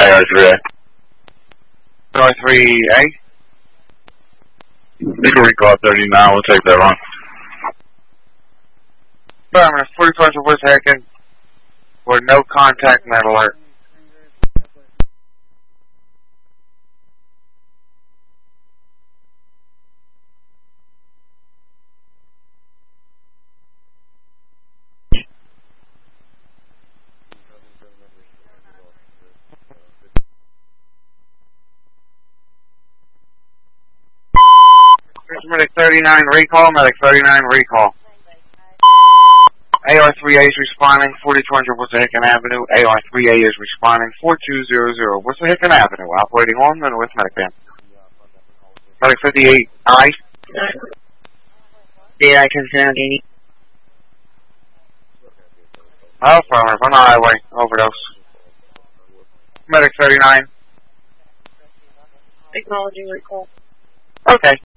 AR3A. AR3A? You can recall 39, we'll take that one. Affirmative, 45 to West Hacking, for no contact med alert. Medic 39 recall, Medic 39 recall. AR3A is responding, 4200 Wissahickon Avenue. AR3A is responding, 4200 Wissahickon Avenue. Operating on and with Medic Van. Medic 58I. Yeah, I can sound any. Affirmative, on the highway, overdose. Medic 39. Acknowledging recall. Okay.